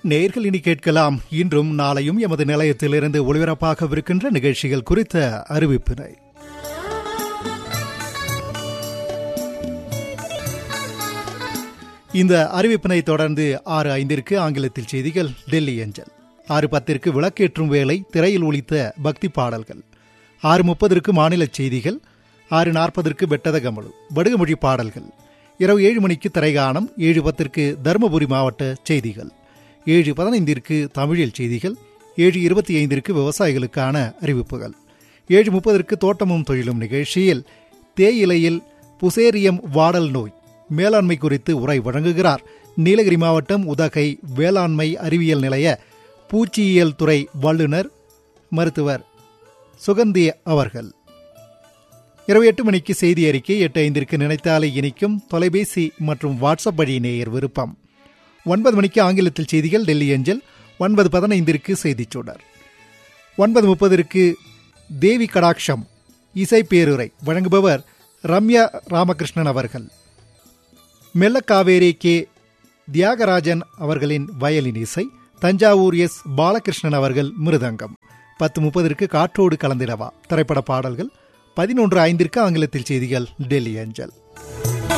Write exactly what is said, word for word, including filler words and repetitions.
நேயர்கள் இனி கேட்கலாம் இன்றும் நாளையும் எமது நிலையத்திலிருந்து ஒளிபரப்பாகவிருக்கின்ற நிகழ்ச்சிகள் குறித்த அறிவிப்பினை. இந்த அறிவிப்பினை தொடர்ந்து ஆறு ஐந்திற்கு ஆங்கிலத்தில் செய்திகள் டெல்லி அஞ்சல், ஆறு பத்திற்கு விளக்கேற்றும் வேளை திரையில் ஒலித்த பக்தி பாடல்கள், ஆறு முப்பதற்கு மாநில செய்திகள், ஆறு நாற்பதற்கு பெட்டதகமழு வடுகுமொழி பாடல்கள், இரவு ஏழு மணிக்கு திரைகாணம், ஏழு பத்திற்கு தருமபுரி மாவட்ட செய்திகள், ஏழு பதினைந்திற்கு தமிழில் செய்திகள், ஏழு இருபத்தி ஐந்திற்கு விவசாயிகளுக்கான அறிவிப்புகள், ஏழு முப்பதற்கு தோட்டமும் தொழிலும் நிகழ்ச்சியில் தேயிலையில் புசேரியம் வாடல் நோய் மேலாண்மை குறித்து உரை வழங்குகிறார் நீலகிரி மாவட்டம் உதகை வேளாண்மை அறிவியல் நிலைய பூச்சியியல் துறை வல்லுநர் மருத்துவர் சுகந்தி அவர்கள். இரவு எட்டு மணிக்கு செய்தி அறிக்கை, எட்டு ஐந்திற்கு நினைத்தாலே இனிக்கும் தொலைபேசி மற்றும் வாட்ஸ்அப் வழி நேயர் விருப்பம், ஒன்பது மணிக்கு ஆங்கிலத்தில் செய்திகள் டெல்லி அஞ்சல், ஒன்பது பதினைந்திற்கு செய்திச் சுடர், ஒன்பது முப்பதற்கு தேவி கடாட்சம் இசை பேருரை வழங்குபவர் ரம்யா ராமகிருஷ்ணன் அவர்கள். மெல்லக்காவேரி கே தியாகராஜன் அவர்களின் வயலின் இசை, தஞ்சாவூர் எஸ் பாலகிருஷ்ணன் அவர்கள் மிருதங்கம். பத்து முப்பதற்கு காற்றோடு கலந்திடவா திரைப்பட பாடல்கள், பதினொன்று ஐந்திற்கு ஆங்கிலத்தில் செய்திகள் டெல்லி அஞ்சல்.